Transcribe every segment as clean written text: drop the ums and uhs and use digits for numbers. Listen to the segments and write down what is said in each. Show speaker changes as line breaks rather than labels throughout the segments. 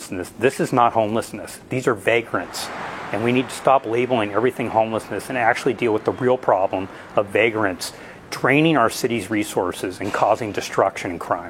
homelessness. This is not homelessness. These are vagrants. And we need to stop labeling everything homelessness and actually deal with the real problem of vagrants draining our city's resources and causing destruction and crime.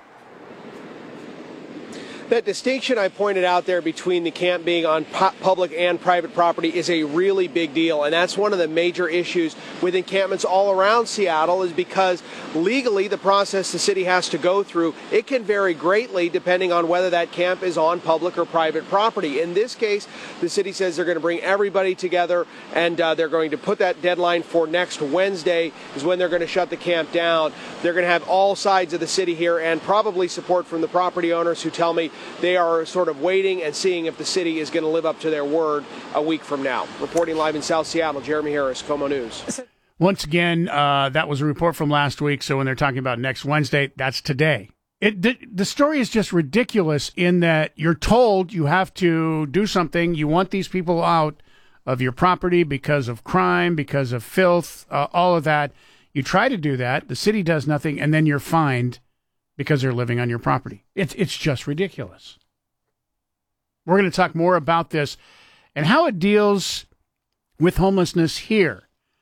That distinction I pointed out there between the camp being on public and private property is a really big deal, and that's one of the major issues with encampments all around Seattle, is because legally the process the city has to go through, it can vary greatly depending on whether that camp is on public or private property. In this case, the city says they're going to bring everybody together, and they're going to put that deadline for next Wednesday is when they're going to shut the camp down. They're going to have all sides of the city here and probably support from the property owners, who tell me they are sort of waiting and seeing if the city is going to live up to their word a week from now. Reporting live in South Seattle, Jeremy Harris, KOMO News.
Once again, that was a report from last week, so when they're talking about next Wednesday, that's today. The story is just ridiculous in that you're told you have to do something. You want these people out of your property because of crime, because of filth, all of that. You try to do that, the city does nothing, and then you're fined because they're living on your property. It's just ridiculous. We're going to talk more about this and how it deals with homelessness here.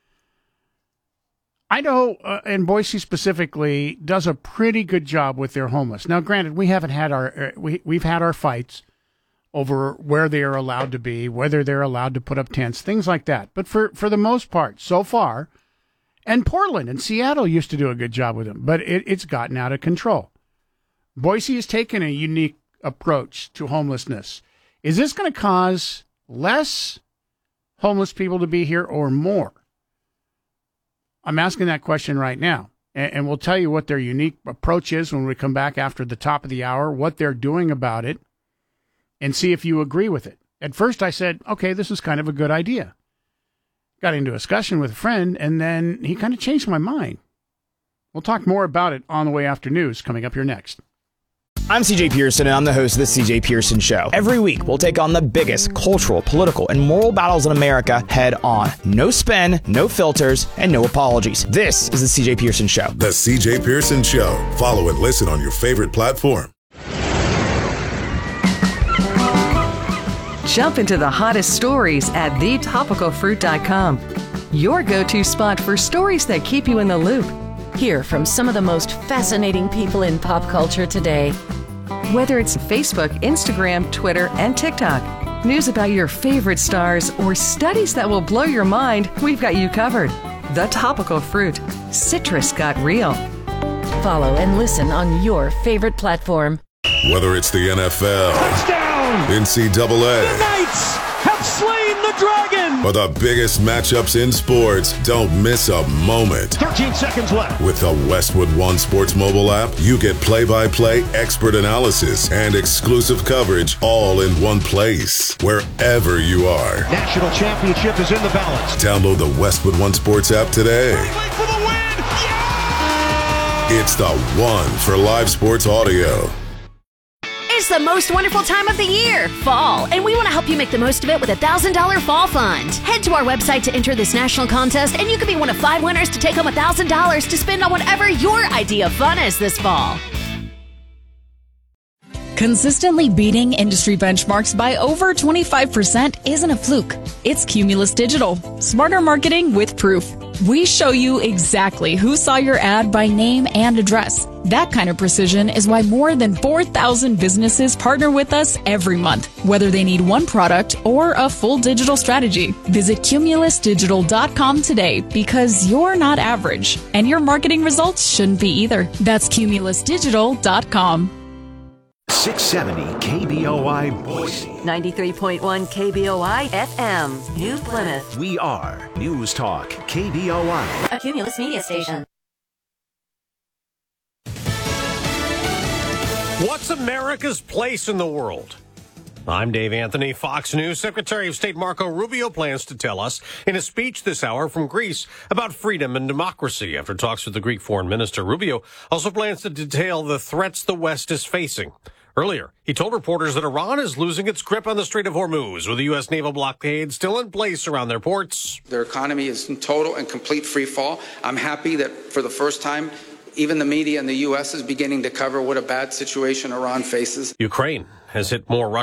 I know, and Boise specifically does a pretty good job with their homeless. Now, granted, we haven't had we've had our fights over where they are allowed to be, whether they're allowed to put up tents, things like that. But for the most part, so far, and Portland and Seattle used to do a good job with them, but it's gotten out of control. Boise has taken a unique approach to homelessness. Is this going to cause less homeless people to be here or more? I'm asking that question right now, and we'll tell you what their unique approach is when we come back after the top of the hour, what they're doing about it, and see if you agree with it. At first I said, okay, this is kind of a good idea. Got into a discussion with a friend, and then he kind of changed my mind. We'll talk more about it on the way after news, coming up here next.
I'm CJ Pearson, and I'm the host of The CJ Pearson Show. Every week, we'll take on the biggest cultural, political, and moral battles in America head on. No spin, no filters, and no apologies. This is The CJ Pearson Show.
The CJ Pearson Show. Follow and listen on your favorite platform.
Jump into the hottest stories at thetopicalfruit.com. Your go-to spot for stories that keep you in the loop.
Hear from some of the most fascinating people in pop culture today.
Whether it's Facebook, Instagram, Twitter, and TikTok, news about your favorite stars, or studies that will blow your mind, we've got you covered. The Topical Fruit. Citrus got real.
Follow and listen on your favorite platform.
Whether it's the NFL,
Touchdown!
NCAA,
The Knights have slain the dragon!
or the biggest matchups in sports, don't miss a moment.
13 seconds left.
With the Westwood One Sports mobile app, you get play-by-play expert analysis and exclusive coverage all in one place, wherever you are.
National championship is in the balance.
Download the Westwood One Sports app today.
For the win! Yeah!
It's the one for live sports audio.
It's the most wonderful time of the year, fall, and we want to help you make the most of it with a $1,000 fall fund. Head to our website to enter this national contest, and you could be one of 5 winners to take home $1,000 to spend on whatever your idea of fun is this fall.
Consistently beating industry benchmarks by over 25% isn't a fluke. It's Cumulus Digital. Smarter marketing with proof. We show you exactly who saw your ad by name and address. That kind of precision is why more than 4,000 businesses partner with us every month, whether they need one product or a full digital strategy. Visit cumulusdigital.com today, because you're not average, and your marketing results shouldn't be either. That's cumulusdigital.com.
670 KBOI Boise.
93.1 KBOI FM, New Plymouth.
We are News Talk KBOI.
A Cumulus media station.
What's America's place in the world? I'm Dave Anthony, Fox News. Secretary of State Marco Rubio plans to tell us in a speech this hour from Greece about freedom and democracy. After talks with the Greek foreign minister, Rubio also plans to detail the threats the West is facing. Earlier, he told reporters that Iran is losing its grip on the Strait of Hormuz, with the U.S. naval blockade still in place around their ports.
Their economy is in total and complete free fall. I'm happy that for the first time, even the media in the U.S. is beginning to cover what a bad situation Iran faces.
Ukraine has hit more Russian